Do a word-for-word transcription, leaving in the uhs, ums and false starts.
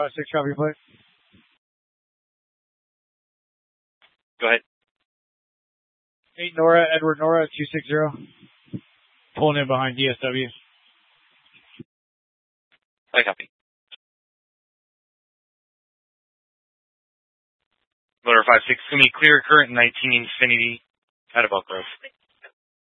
five six, copy your plate. Go ahead. eight Nora, Edward Nora, two six zero. Pulling in behind D S W. I copy. Motor five six, can we clear current nineteen Infinity out of Elk Grove?